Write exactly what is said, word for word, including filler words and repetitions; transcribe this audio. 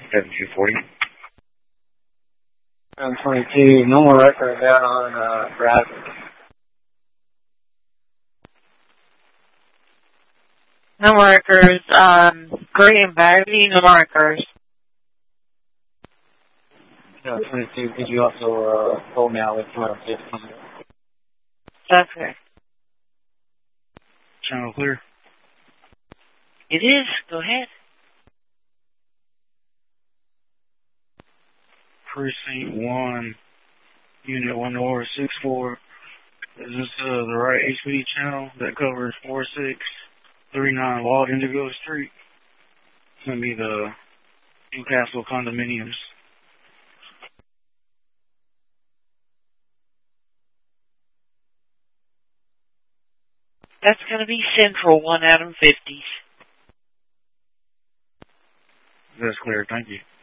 seven two forty. seven twenty-two, no more record down on uh, Bradford. No markers. Um, Green Valley, no markers. No, twenty-two, could you also uh, hold me out with two fifteen? Okay. Channel clear. It is. Go ahead. Precinct one, Unit one over six four. Is this uh, the right H P D channel that covers four six three nine Walt Indigo Street? It's going to be the Newcastle condominiums. That's going to be Central, one Adam fifties. That's clear. Thank you.